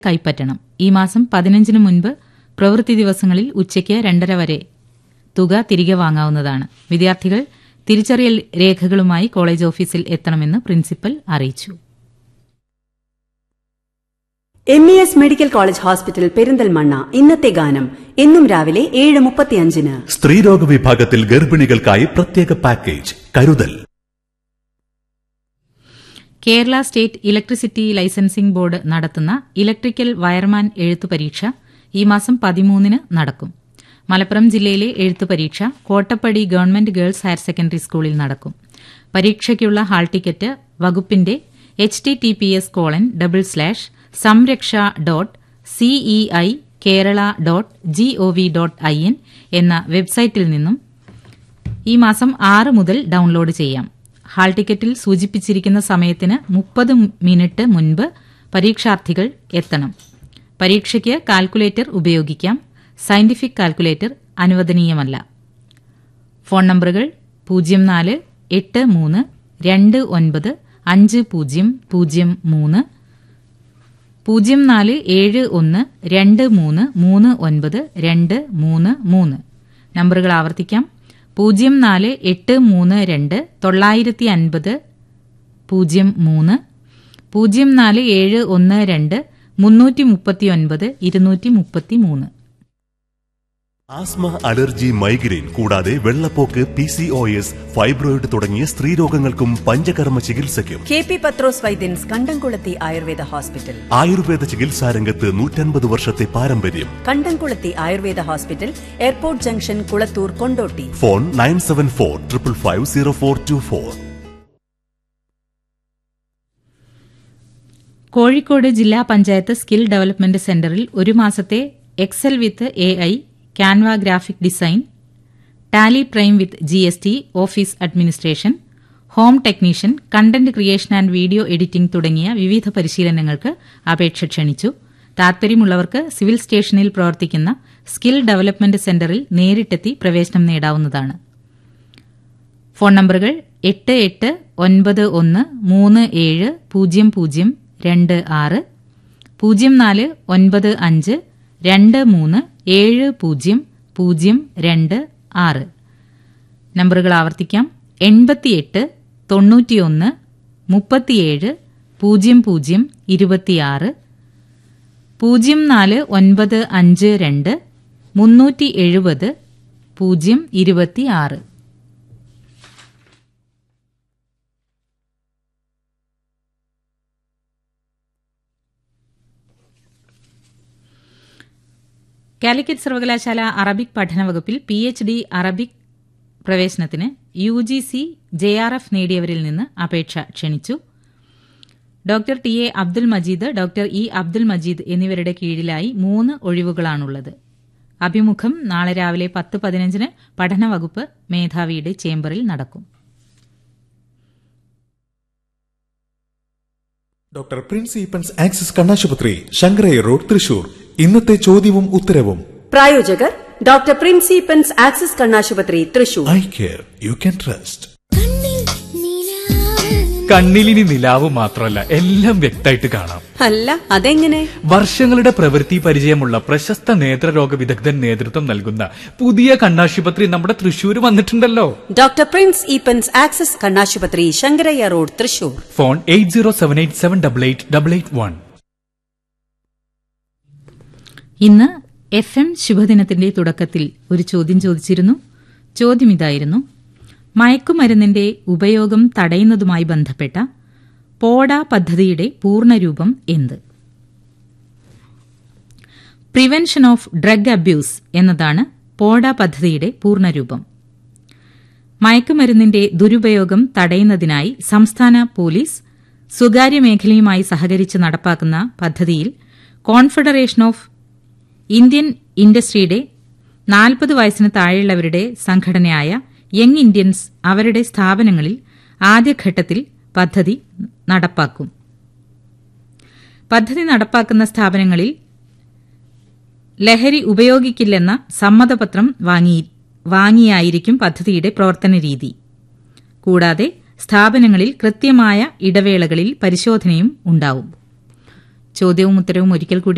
കൈപ്പറ്റണം. ഈ മാസം 15 മുൻപ് പ്രവൃത്തി ദിവസങ്ങളിൽ ഉച്ചയ്ക്ക് 2:30 വരെ തുക തിരികെ വാങ്ങാവുന്നതാണ്. വിദ്യാർത്ഥികൾ തിരിച്ചറിയൽ രേഖകളുമായി കോളേജ് ഓഫീസിൽ എത്തണമെന്ന് പ്രിൻസിപ്പൽ അറിയിച്ചു. MES medical college hospital Perinthalmanna. ഇന്നത്തെ ഗാനം എന്നും രാവിലെ 7:35. സ്ത്രീരോഗ വിഭാഗത്തിൽ ഗർഭിണികൾക്കായി പ്രത്യേക പാക്കേജ് കരുതൽ. Kerala state electricity licensing board നടത്തുന്ന ഇലക്ട്രിക്കൽ വയർമാൻ എഴുത്തു പരീക്ഷ ഈ മാസം 13 നടക്കും. മലപ്പുറം ജില്ലയിലെ എഴുത്തു പരീക്ഷ Kottappadi government girls higher secondary സ്കൂളിൽ നടക്കും. പരീക്ഷയ്ക്കുള്ള ഹാൾ ടിക്കറ്റ് വകുപ്പിന്റെ https://samraksha.cei-kerala.gov.in എന്ന വെബ്സൈറ്റിൽ നിന്നും ഈ മാസം 6 മുതൽ ഡൌൺലോഡ് ചെയ്യാം. ഹാൾ ടിക്കറ്റിൽ സൂചിപ്പിച്ചിരിക്കുന്ന സമയത്തിന് 30 മിനിറ്റ് മുൻപ് പരീക്ഷാർത്ഥികൾ എത്തണം. പരീക്ഷയ്ക്ക് കാൽക്കുലേറ്റർ ഉപയോഗിക്കാം. സയന്റിഫിക് കാൽക്കുലേറ്റർ അനുവദനീയമല്ല. ഫോൺ നമ്പറുകൾ 0483295003, 0471233923. നമ്പറുകൾ ആവർത്തിക്കാം. 0483295003, 0471239233. ആസ്മ, അലർജി, മൈഗ്രെയിൻ കൂടാതെ വെള്ളപ്പോക്ക്, PCOS, ഫൈബ്രോയിഡ് തുടങ്ങിയ സ്ത്രീരോഗങ്ങൾക്കും പഞ്ചകർമ്മ ചികിത്സയ്ക്കും KP പത്രോസ് വൈദ്യൻസ് കണ്ടംകുളത്തി ആയുർവേദ ഹോസ്പിറ്റൽ. ആയുർവേദ ചികിത്സാരംഗത്ത് 150 വർഷത്തെ പാരമ്പര്യം. കണ്ടംകുളത്തി Ayurveda hospital, airport junction, Kulathur, Kondotty. Phone 9745550424. Kozhikode ജില്ലാ പഞ്ചായത്ത് സ്കിൽ ഡെവലപ്മെന്റ് സെന്ററിൽ ഒരു മാസത്തെ Excel with AI, Canva graphic design, Tally prime with GST, office administration, home technician, content creation and video editing തുടങ്ങിയ വിവിധ പരിശീലനങ്ങൾക്ക് അപേക്ഷ ക്ഷണിച്ചു. താൽപര്യമുള്ളവർക്ക് സിവിൽ സ്റ്റേഷനിൽ പ്രവർത്തിക്കുന്ന സ്കിൽ ഡെവലപ്മെന്റ് സെന്ററിൽ നേരിട്ടെത്തി പ്രവേശനം നേടാവുന്നതാണ്. ഫോൺ നമ്പറുകൾ 8891370026, 049523700226. നമ്പറുകൾ ആവർത്തിക്കാം. 8891370026, 049523700226. കാലിക്കറ്റ് സർവകലാശാല അറബിക് പഠന വകുപ്പിൽ PhD അറബിക് പ്രവേശനത്തിന് UGC JRF നേടിയവരിൽ നിന്ന് അപേക്ഷ ക്ഷണിച്ചു. Doctor TA Abdul Majeed, doctor E Abdul Majeed എന്നിവരുടെ കീഴിലായി 3 ഒഴിവുകളാണുള്ളത്. അഭിമുഖം നാളെ രാവിലെ 10:15 പഠന വകുപ്പ് മേധാവിയുടെ ചേംബറിൽ നടക്കും. ഡോക്ടർ പ്രിൻസ് ഈപ്പൻസ് ആക്സിസ് കണ്ണാശുപത്രി, ശങ്കരയ്യ റോഡ്, തൃശൂർ. ഇന്നത്തെ ചോദ്യവും ഉത്തരവും പ്രായോജകർ ഡോക്ടർ പ്രിൻസ് ഈപ്പൻസ് ആക്സിസ് കണ്ണാശുപത്രി, Thrissur. Eye care you can trust. കണ്ണിലിനി നിലാവ് മാത്രമല്ല, എല്ലാം വ്യക്തമായിട്ട് കാണാം. അല്ല, അതെങ്ങനെ? വർഷങ്ങളുടെ പ്രവൃത്തി പരിചയമുള്ള പ്രശസ്ത നേത്രരോഗ വിദഗ്ധൻ നേതൃത്വം നൽകുന്ന പുതിയ കണ്ണാശുപത്രി നമ്മുടെ തൃശൂർ വന്നിട്ടുണ്ടല്ലോ. ഡോക്ടർ പ്രിൻസ് ഈപ്പൻസ് ആക്സിസ് കണ്ണാശുപത്രി, ശങ്കരയ്യ റോഡ്, തൃശൂർ. ഫോൺ 8078788881. ഇന്ന് FM ശുഭദിനത്തിന്റെ തുടക്കത്തിൽ ഒരു ചോദ്യം ചോദിച്ചിരുന്നു. ചോദ്യം ഇതായിരുന്നു: മയക്കുമരുന്നിന്റെ ഉപയോഗം തടയുന്നതുമായി ബന്ധപ്പെട്ട പോഡ പദ്ധതിയുടെ പൂർണ്ണരൂപം എന്ത്? പ്രിവെൻഷൻ ഓഫ് ഡ്രഗ് അബ്യൂസ് എന്നതാണ് പോഡ പദ്ധതിയുടെ പൂർണ്ണരൂപം. മയക്കുമരുന്നിന്റെ ദുരുപയോഗം തടയുന്നതിനായി സംസ്ഥാന പോലീസ് സ്വകാര്യ മേഖലയുമായി സഹകരിച്ച് നടപ്പാക്കുന്ന പദ്ധതിയിൽ കോൺഫെഡറേഷൻ ഓഫ് ഇന്ത്യൻ ഇൻഡസ്ട്രിയുടെ 40 വയസ്സിന് താഴെയുള്ളവരുടെ സംഘടനയായ യങ് ഇന്ത്യൻസ് അവരുടെ സ്ഥാപനങ്ങളിൽ ആദ്യഘട്ടത്തിൽ പദ്ധതി നടപ്പാക്കും. പദ്ധതി നടപ്പാക്കുന്ന സ്ഥാപനങ്ങളിൽ ലഹരി ഉപയോഗിക്കില്ലെന്ന സമ്മതപത്രം വാങ്ങിയായിരിക്കും പദ്ധതിയുടെ പ്രവർത്തന രീതി. കൂടാതെ സ്ഥാപനങ്ങളിൽ കൃത്യമായ ഇടവേളകളിൽ പരിശോധനയും ഉണ്ടാവും. ചോദ്യവും ഉത്തരവും ഒരിക്കൽ കൂടി